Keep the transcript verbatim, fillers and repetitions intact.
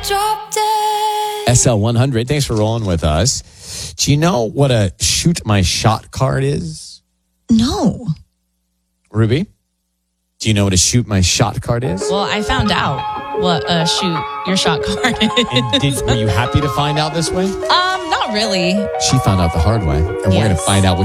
drop dead. S L one hundred, thanks for rolling with us. Do you know what a shoot my shot card is? No. Ruby, do you know what a shoot my shot card is? Well, I found out what a shoot your shot card is. And did, were you happy to find out this way? Um, not really. She found out the hard way. And we're going to Yes. find out what